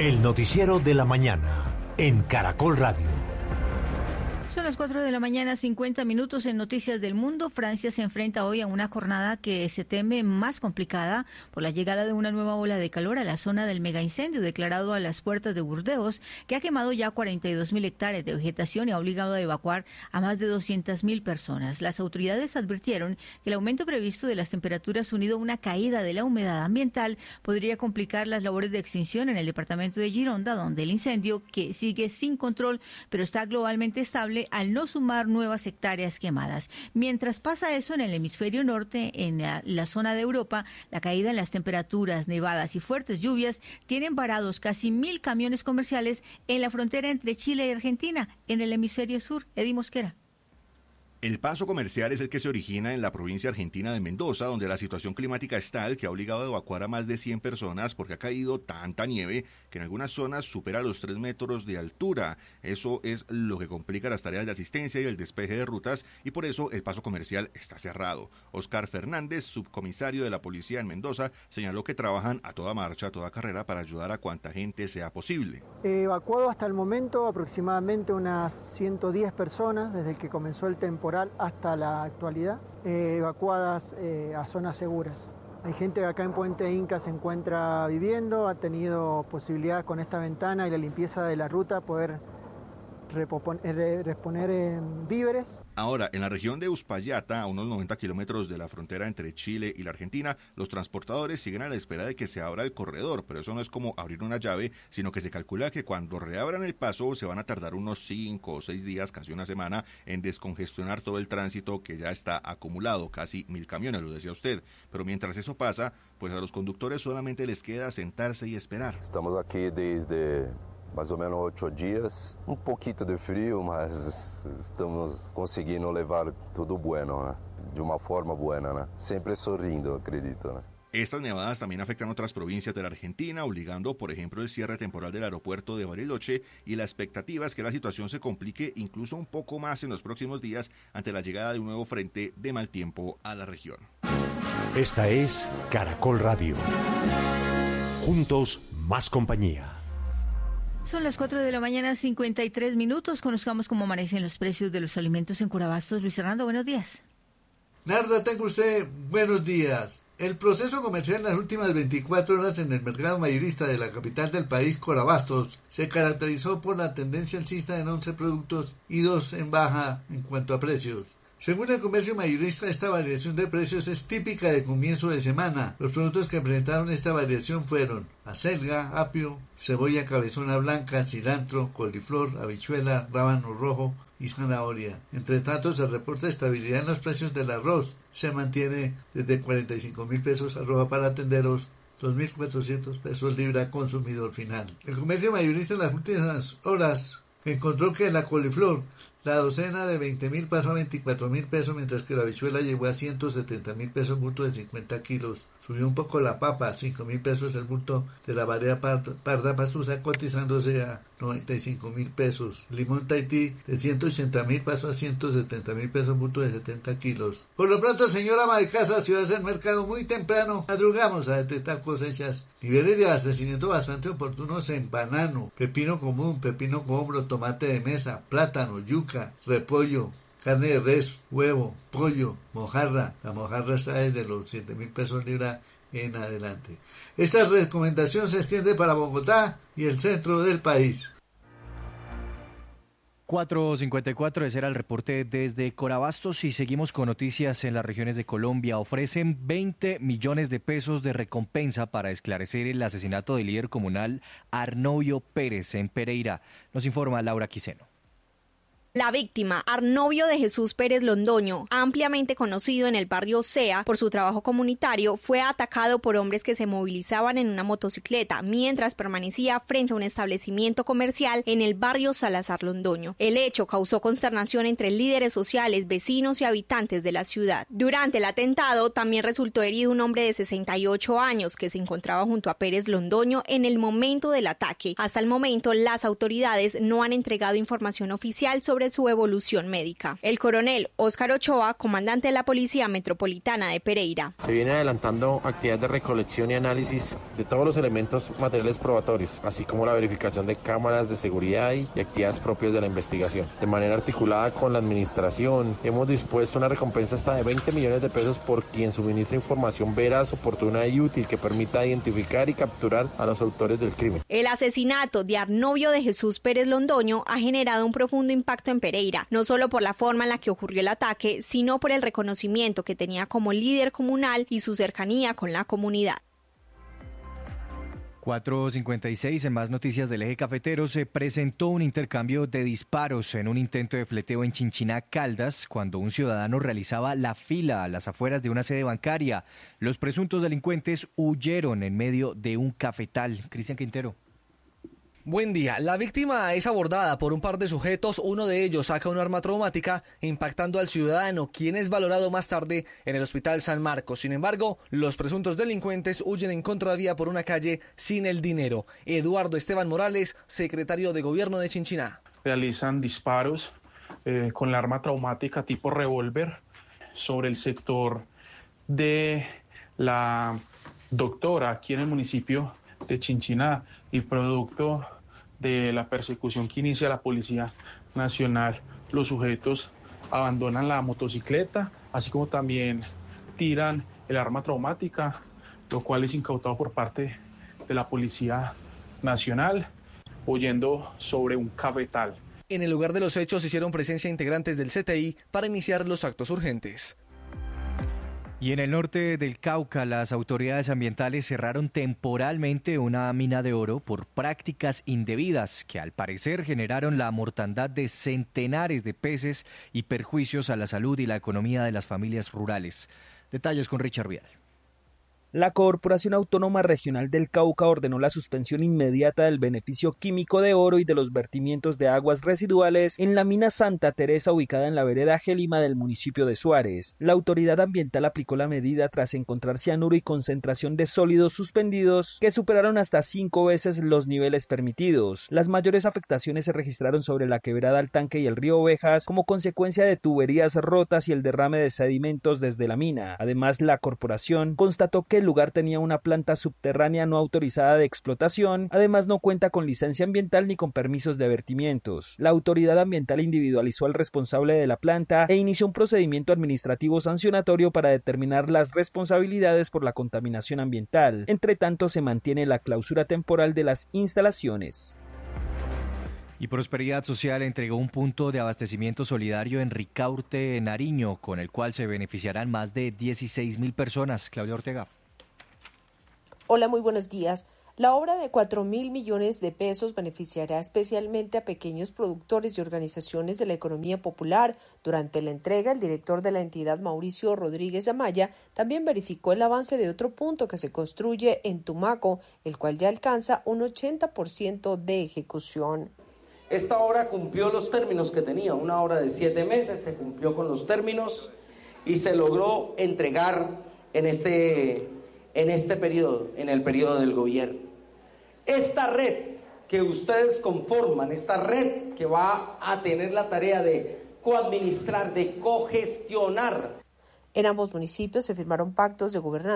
El noticiero de la mañana en Caracol Radio. Son las 4 de la mañana, 50 minutos en Noticias del Mundo. Francia se enfrenta hoy a una jornada que se teme más complicada por la llegada de una nueva ola de calor a la zona del megaincendio declarado a las puertas de Burdeos, que ha quemado ya 42.000 hectáreas de vegetación y ha obligado a evacuar a más de 200.000 personas. Las autoridades advirtieron que el aumento previsto de las temperaturas unido a una caída de la humedad ambiental podría complicar las labores de extinción en el departamento de Gironda, donde el incendio, que sigue sin control, pero está globalmente estable, al no sumar nuevas hectáreas quemadas. Mientras pasa eso en el hemisferio norte, en la zona de Europa, la caída en las temperaturas, nevadas y fuertes lluvias tienen varados casi 1.000 camiones comerciales en la frontera entre Chile y Argentina, en el hemisferio sur. Eddie Mosquera. El paso comercial es el que se origina en la provincia argentina de Mendoza, donde la situación climática es tal que ha obligado a evacuar a más de 100 personas porque ha caído tanta nieve que en algunas zonas supera los 3 metros de altura. Eso es lo que complica las tareas de asistencia y el despeje de rutas, y por eso el paso comercial está cerrado. Oscar Fernández, subcomisario de la policía en Mendoza, señaló que trabajan a toda marcha, a toda carrera para ayudar a cuanta gente sea posible. Evacuado hasta el momento aproximadamente unas 110 personas desde que comenzó el temporal hasta la actualidad, evacuadas a zonas seguras. Hay gente que acá en Puente Inca se encuentra viviendo, ha tenido posibilidad con esta ventana y la limpieza de la ruta poder reponer víveres. Ahora, en la región de Uspallata, a unos 90 kilómetros de la frontera entre Chile y la Argentina, los transportadores siguen a la espera de que se abra el corredor, pero eso no es como abrir una llave, sino que se calcula que cuando reabran el paso se van a tardar unos 5 o 6 días, casi una semana, en descongestionar todo el tránsito que ya está acumulado, casi 1.000 camiones, lo decía usted. Pero mientras eso pasa, pues a los conductores solamente les queda sentarse y esperar. Estamos aquí desde mais ou menos 8 dias, poquito de frío, mas estamos conseguindo levar tudo bueno, né? De uma forma buena, né? Siempre sorrindo, acredito, né? Estas nevadas también afectan otras provincias de la Argentina, obligando, por ejemplo, el cierre temporal del aeropuerto de Bariloche, y la expectativa es que la situación se complique incluso un poco más en los próximos días ante la llegada de un nuevo frente de mal tiempo a la región. Esta es Caracol Radio. Juntos, más compañía. Son las 4 de la mañana, 53 minutos. Conozcamos cómo amanecen los precios de los alimentos en Corabastos. Luis Hernando, buenos días. Narda, tenga usted buenos días. El proceso comercial en las últimas 24 horas en el mercado mayorista de la capital del país, Corabastos, se caracterizó por la tendencia alcista en 11 productos y 2 en baja en cuanto a precios. Según el comercio mayorista, esta variación de precios es típica de comienzo de semana. Los productos que presentaron esta variación fueron acelga, apio, cebolla cabezona blanca, cilantro, coliflor, habichuela, rábano rojo y zanahoria. Entre tanto, se reporta estabilidad en los precios del arroz. Se mantiene desde 45.000 pesos arroba para tenderos, 2.400 pesos libra consumidor final. El comercio mayorista en las últimas horas encontró que la coliflor, la docena de 20.000 pasó a 24.000 pesos, mientras que la habichuela llegó a 170.000 pesos bulto de 50 kilos. Subió un poco la papa, 5.000 pesos el bulto de la variedad parda pastusa, cotizándose a 95.000 pesos. Limón Tahití de 180.000 pasó a 170.000 pesos bulto de 70 kilos. Por lo pronto, señora ama de casa, si va a hacer mercado muy temprano, madrugamos a detectar cosechas. Niveles de abastecimiento bastante oportunos en banano, pepino común, pepino cohombro, tomate de mesa, plátano, yuca, repollo, carne de res, huevo, pollo, mojarra. La mojarra está desde los 7.000 pesos libra en adelante. Esta recomendación se extiende para Bogotá y el centro del país. 4:54, ese era el reporte desde Corabastos, y seguimos con noticias en las regiones de Colombia. Ofrecen 20 millones de pesos de recompensa para esclarecer el asesinato del líder comunal Arnovio Pérez en Pereira. Nos informa Laura Quiseno. La víctima, Arnovio de Jesús Pérez Londoño, ampliamente conocido en el barrio Sea por su trabajo comunitario, fue atacado por hombres que se movilizaban en una motocicleta mientras permanecía frente a un establecimiento comercial en el barrio Salazar Londoño. El hecho causó consternación entre líderes sociales, vecinos y habitantes de la ciudad. Durante el atentado también resultó herido un hombre de 68 años que se encontraba junto a Pérez Londoño en el momento del ataque. Hasta el momento, las autoridades no han entregado información oficial sobre sobre su evolución médica. El coronel Óscar Ochoa, comandante de la Policía Metropolitana de Pereira. Se viene adelantando actividades de recolección y análisis de todos los elementos materiales probatorios, así como la verificación de cámaras de seguridad y actividades propias de la investigación. De manera articulada con la administración, hemos dispuesto una recompensa hasta de 20 millones de pesos por quien suministre información veraz, oportuna y útil que permita identificar y capturar a los autores del crimen. El asesinato de Arnovio de Jesús Pérez Londoño ha generado un profundo impacto en Pereira, no solo por la forma en la que ocurrió el ataque, sino por el reconocimiento que tenía como líder comunal y su cercanía con la comunidad. 4:56, en más noticias del eje cafetero, se presentó un intercambio de disparos en un intento de fleteo en Chinchiná, Caldas, cuando un ciudadano realizaba la fila a las afueras de una sede bancaria. Los presuntos delincuentes huyeron en medio de un cafetal. Cristian Quintero. Buen día. La víctima es abordada por un par de sujetos. Uno de ellos saca un arma traumática impactando al ciudadano, quien es valorado más tarde en el Hospital San Marcos. Sin embargo, los presuntos delincuentes huyen en contravía por una calle sin el dinero. Eduardo Esteban Morales, secretario de Gobierno de Chinchiná. Realizan disparos con la arma traumática tipo revólver sobre el sector de la Doctora aquí en el municipio de Chinchiná, y producto de la persecución que inicia la Policía Nacional, los sujetos abandonan la motocicleta, así como también tiran el arma traumática, lo cual es incautado por parte de la Policía Nacional, huyendo sobre un cafetal. En el lugar de los hechos hicieron presencia integrantes del CTI para iniciar los actos urgentes. Y en el norte del Cauca, las autoridades ambientales cerraron temporalmente una mina de oro por prácticas indebidas que al parecer generaron la mortandad de centenares de peces y perjuicios a la salud y la economía de las familias rurales. Detalles con Richard Vidal. La Corporación Autónoma Regional del Cauca ordenó la suspensión inmediata del beneficio químico de oro y de los vertimientos de aguas residuales en la mina Santa Teresa ubicada en la vereda Gélima del municipio de Suárez. La autoridad ambiental aplicó la medida tras encontrar cianuro y concentración de sólidos suspendidos que superaron hasta 5 veces los niveles permitidos. Las mayores afectaciones se registraron sobre la quebrada al tanque y el río Ovejas como consecuencia de tuberías rotas y el derrame de sedimentos desde la mina. Además, la corporación constató que el lugar tenía una planta subterránea no autorizada de explotación, además no cuenta con licencia ambiental ni con permisos de vertimientos. La autoridad ambiental individualizó al responsable de la planta e inició un procedimiento administrativo sancionatorio para determinar las responsabilidades por la contaminación ambiental. Entre tanto, se mantiene la clausura temporal de las instalaciones. Y Prosperidad Social entregó un punto de abastecimiento solidario en Ricaurte, Nariño, con el cual se beneficiarán más de 16.000 personas. Claudia Ortega. Hola, muy buenos días. La obra de 4.000 millones de pesos beneficiará especialmente a pequeños productores y organizaciones de la economía popular. Durante la entrega, el director de la entidad, Mauricio Rodríguez Amaya, también verificó el avance de otro punto que se construye en Tumaco, el cual ya alcanza un 80% de ejecución. Esta obra cumplió los términos que tenía, una obra de 7 meses, se cumplió con los términos y se logró entregar en este periodo, en el periodo del gobierno. Esta red que ustedes conforman, esta red que va a tener la tarea de coadministrar, de cogestionar. En ambos municipios se firmaron pactos de gobernanza